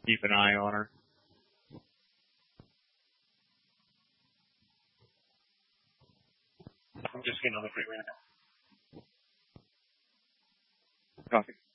keep an eye on her. I'm just getting on the freeway now. Coffee.